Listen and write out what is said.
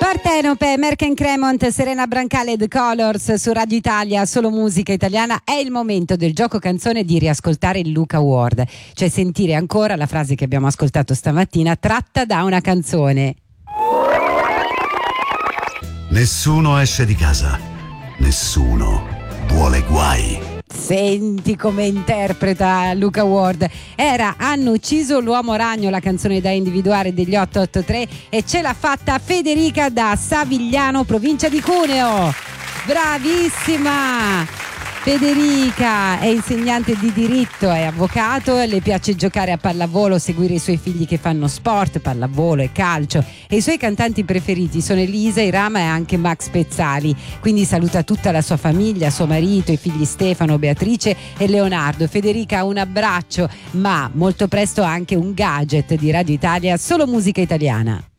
Partenope, Merck Cremont, Serena Brancale e The Colors su Radio Italia, solo musica italiana. È il momento del gioco canzone di riascoltare il Luca Award, cioè sentire ancora la frase che abbiamo ascoltato stamattina tratta da una canzone. Nessuno esce di casa, nessuno vuole guai. Senti come interpreta Luca Ward. Era Hanno ucciso l'uomo ragno, la canzone da individuare degli 883, e ce l'ha fatta Federica da Savigliano, provincia di Cuneo. Bravissima! Federica è insegnante di diritto, è avvocato, le piace giocare a pallavolo, seguire i suoi figli che fanno sport, pallavolo e calcio, e i suoi cantanti preferiti sono Elisa, Irama e anche Max Pezzali. Quindi saluta tutta la sua famiglia, suo marito, i figli Stefano, Beatrice e Leonardo. Federica, un abbraccio, ma molto presto anche un gadget di Radio Italia, solo musica italiana.